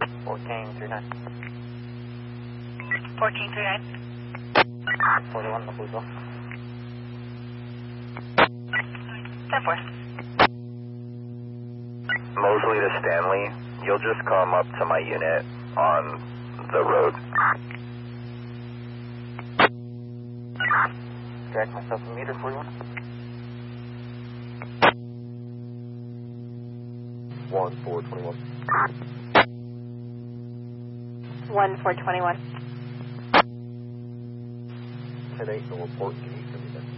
1439. 1439. 41 Maputo. 10-4. Mosley to Stanley, you'll just come up to my unit on the road. Track myself a meter, 41. 1421. 1421. 10-8, no report, can you send me that?